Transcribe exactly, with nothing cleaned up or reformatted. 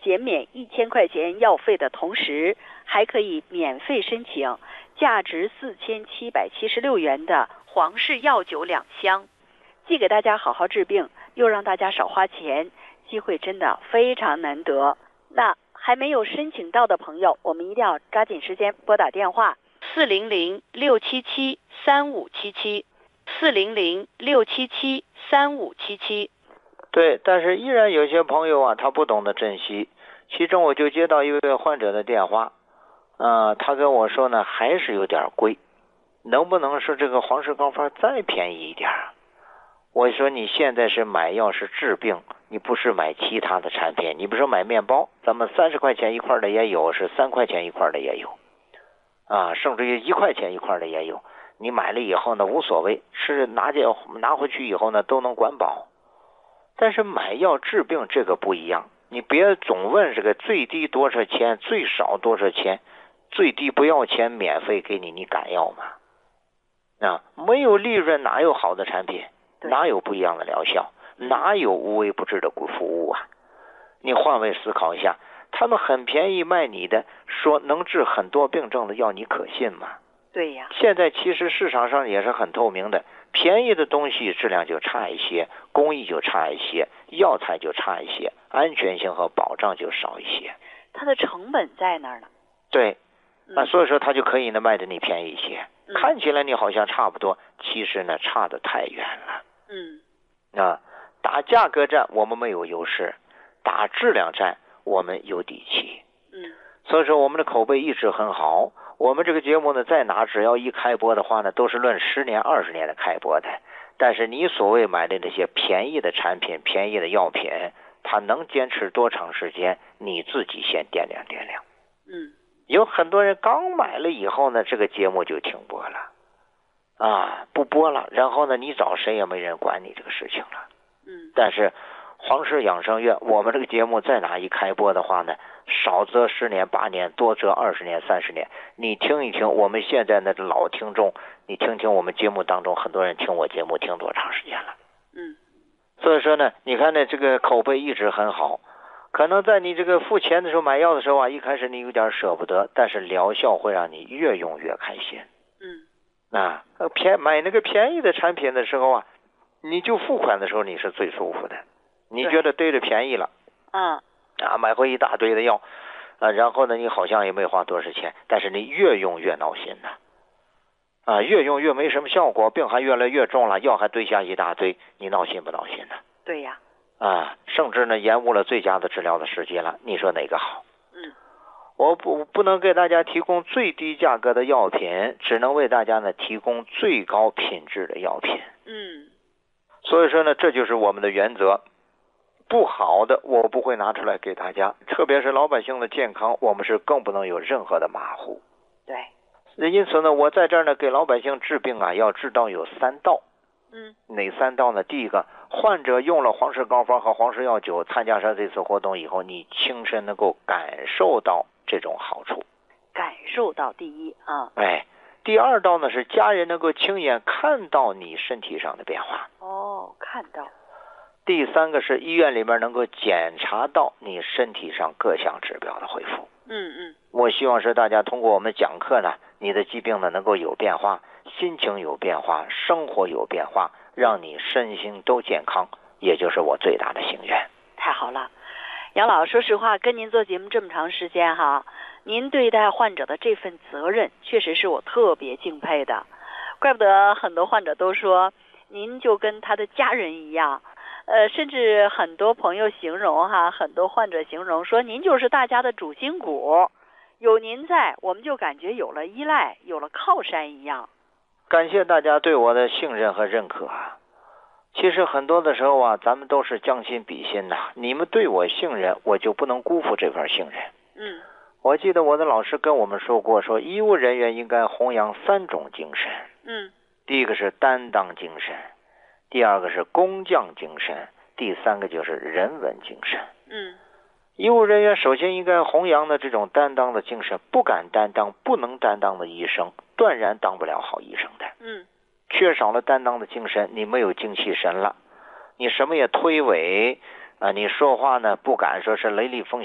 减免一千块钱药费的同时，还可以免费申请价值四千七百七十六元的皇氏药酒两箱，既给大家好好治病，又让大家少花钱，机会真的非常难得。那还没有申请到的朋友，我们一定要抓紧时间拨打电话四零零六七七三五七七四零零六七七三五七七。 对，但是依然有些朋友啊，他不懂得珍惜。其中我就接到一位患者的电话，呃，他跟我说呢，还是有点贵，能不能说这个皇氏膏方再便宜一点？我说你现在是买药是治病，你不是买其他的产品。你比如说买面包，咱们三十块钱一块的也有，是三块钱一块的也有，啊，甚至于一块钱一块的也有。你买了以后呢，无所谓，是拿去拿回去以后呢，都能管饱。但是买药治病这个不一样，你别总问这个最低多少钱，最少多少钱，最低不要钱，免费给你，你敢要吗？啊，没有利润哪有好的产品，哪有不一样的疗效，哪有无微不至的服务啊？你换位思考一下，他们很便宜卖你的，说能治很多病症的药，你可信吗？ 对呀， 现在其实市场上也是很透明的，便宜的东西质量就差一些，工艺就差一些，药材就差一些，安全性和保障就少一些。 它的成本在那儿呢。 对，那所以说它就可以呢卖的你便宜一些， 嗯、 看起来你好像差不多，其实呢差得太远了。 嗯， 啊，打价格战我们没有优势，打质量战我们有底气。 嗯， 所以说我们的口碑一直很好。我们这个节目呢，在哪只要一开播的话呢，都是论十年、二十年的开播的。但是你所谓买的那些便宜的产品、便宜的药品，它能坚持多长时间？你自己先掂量掂量。 嗯， 有很多人刚买了以后呢，这个节目就停播了，啊，不播了。然后呢，你找谁也没人管你这个事情了。 嗯， 但是皇氏养生院，我们这个节目在哪一开播的话呢，少则十年八年，多则二十年三十年。你听一听我们现在的老听众，你听听我们节目当中很多人听我节目听多长时间了。 嗯， 所以说呢，你看呢，这个口碑一直很好。可能在你这个付钱的时候买药的时候啊，一开始你有点舍不得，但是疗效会让你越用越开心。 嗯， 啊，便买那个便宜的产品的时候啊，你就付款的时候你是最舒服的，你觉得对着便宜了。 嗯， 啊，买回一大堆的药，啊，然后呢，你好像也没花多少钱，但是你越用越闹心呐，啊，越用越没什么效果，病还越来越重了，药还堆下一大堆，你闹心不闹心呢？ 对呀， 啊，甚至呢延误了最佳的治疗的时机了，你说哪个好？ 嗯， 我不不能给大家提供最低价格的药品，只能为大家呢提供最高品质的药品。 嗯， 所以说呢，这就是我们的原则。不好的我不会拿出来给大家，特别是老百姓的健康，我们是更不能有任何的马虎。 对， 因此呢，我在这儿呢给老百姓治病啊，要知道有三道。 嗯， 哪三道呢？第一个，患者用了皇氏膏方和皇氏药酒，参加上这次活动以后，你亲身能够感受到这种好处。 感受到第一啊。 哎，第二道呢是家人能够亲眼看到你身体上的变化。 哦，看到。 第三个是医院里面能够检查到你身体上各项指标的恢复。 嗯嗯， 我希望是大家通过我们讲课呢，你的疾病呢能够有变化，心情有变化，生活有变化，让你身心都健康，也就是我最大的心愿。 太好了，杨老，说实话，跟您做节目这么长时间哈，您对待患者的这份责任，确实是我特别敬佩的。怪不得很多患者都说，您就跟他的家人一样。呃，甚至很多朋友形容哈，很多患者形容说，您就是大家的主心骨，有您在，我们就感觉有了依赖，有了靠山一样。 感谢大家对我的信任和认可。其实很多的时候啊，咱们都是将心比心呐。你们对我信任，我就不能辜负这份信任。 嗯， 我记得我的老师跟我们说过，说医务人员应该弘扬三种精神。 嗯， 第一个是担当精神。第二个是工匠精神，第三个就是人文精神。 嗯， 医务人员首先应该弘扬的这种担当的精神，不敢担当、不能担当的医生，断然当不了好医生的。 嗯， 缺少了担当的精神，你没有精气神了，你什么也推诿啊、呃，你说话呢不敢说是雷厉风